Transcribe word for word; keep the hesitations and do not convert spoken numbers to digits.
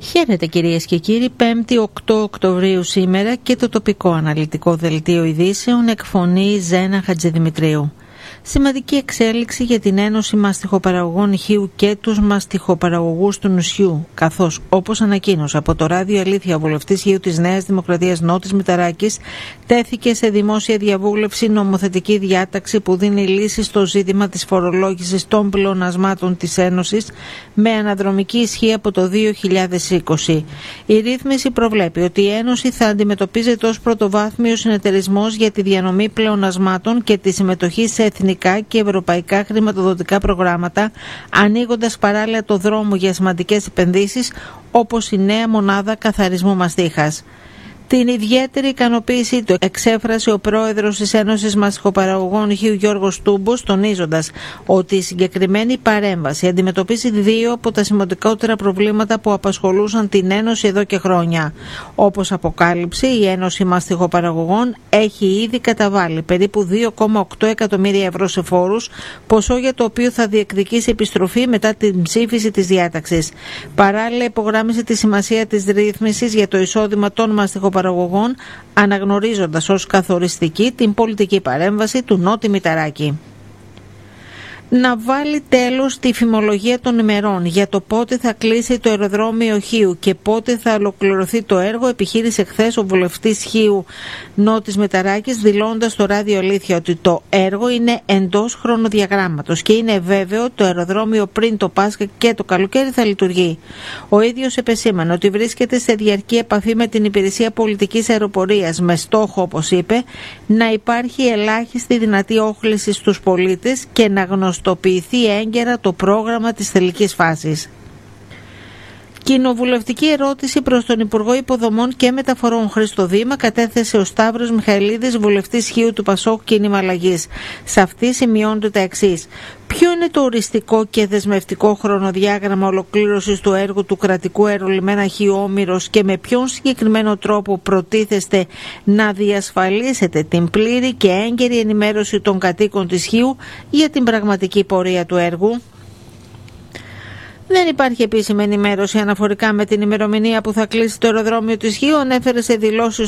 Χαίρετε κυρίες και κύριοι, πέμπτη οκτώ Οκτωβρίου σήμερα και το τοπικό αναλυτικό δελτίο ειδήσεων εκφωνεί Ζένα Χατζηδημητρίου. Σημαντική εξέλιξη για την Ένωση Μαστιχοπαραγωγών Χείου και τους μαστιχοπαραγωγούς του νησιού, καθώς, όπως ανακοίνωσε από το Ράδιο Αλήθεια ο βουλευτής Χείου της Νέας Δημοκρατίας Νότης Μηταράκης, τέθηκε σε δημόσια διαβούλευση νομοθετική διάταξη που δίνει λύση στο ζήτημα της φορολόγησης των πλεονασμάτων της Ένωσης με αναδρομική ισχύ από το δύο χιλιάδες είκοσι. Η ρύθμιση προβλέπει ότι η Ένωση θα αντιμετωπίζεται ως πρωτοβάθμιο συνεταιρισμός για τη διανομή πλεονασμάτων και τη συμμετοχή σε εθνικά και ευρωπαϊκά χρηματοδοτικά προγράμματα, ανοίγοντας παράλληλα το δρόμο για σημαντικές επενδύσεις όπως η νέα μονάδα καθαρισμού μαστίχας. Την ιδιαίτερη ικανοποίησή του εξέφρασε ο πρόεδρος της Ένωσης Μαστιχοπαραγωγών Χείου Γιώργος Τούμπος, τονίζοντας ότι η συγκεκριμένη παρέμβαση αντιμετωπίζει δύο από τα σημαντικότερα προβλήματα που απασχολούσαν την Ένωση εδώ και χρόνια. Όπως αποκάλυψε, η Ένωση Μαστιχοπαραγωγών έχει ήδη καταβάλει περίπου δύο κόμμα οκτώ εκατομμύρια ευρώ σε φόρους, ποσό για το οποίο θα διεκδικήσει επιστροφή μετά την ψήφιση της διάταξης. Παράλληλα, υπογράμμισε τη σημασία της ρύθμισης για το εισόδημα των μαστιχοπαραγωγών, αναγνωρίζοντας ως καθοριστική την πολιτική παρέμβαση του Νότι Μηταράκη. Να βάλει τέλος στη φημολογία των ημερών για το πότε θα κλείσει το αεροδρόμιο Χείου και πότε θα ολοκληρωθεί το έργο, επιχείρησε χθες ο βουλευτής Χείου Νότης Μηταράκης, δηλώντας στο Ράδιο Αλήθεια ότι το έργο είναι εντός χρονοδιαγράμματος και είναι βέβαιο το αεροδρόμιο πριν το Πάσχα και το καλοκαίρι θα λειτουργεί. Ο ίδιος επεσήμανε ότι βρίσκεται σε διαρκή επαφή με την Υπηρεσία Πολιτικής Αεροπορίας με στόχο, όπως είπε, να υπάρχει ελάχιστη δυνατή όχληση στους πολίτες και να γνωστοποιηθεί έγκαιρα το πρόγραμμα της τελικής φάσης. Κοινοβουλευτική ερώτηση προς τον Υπουργό Υποδομών και Μεταφορών Χρήστο Δήμα κατέθεσε ο Σταύρος Μιχαηλίδης, βουλευτής Χείου του Πασόκ Κίνημα Αλλαγής. Σε αυτή σημειώνονται τα εξής. Ποιο είναι το οριστικό και δεσμευτικό χρονοδιάγραμμα ολοκλήρωσης του έργου του κρατικού αερολιμένα Χείου Όμηρος και με ποιον συγκεκριμένο τρόπο προτίθεστε να διασφαλίσετε την πλήρη και έγκαιρη ενημέρωση των κατοίκων της Χείου για την πραγματική πορεία του έργου? Δεν υπάρχει επίσημη ενημέρωση αναφορικά με την ημερομηνία που θα κλείσει το αεροδρόμιο της Χείου, ανέφερε σε δηλώσεις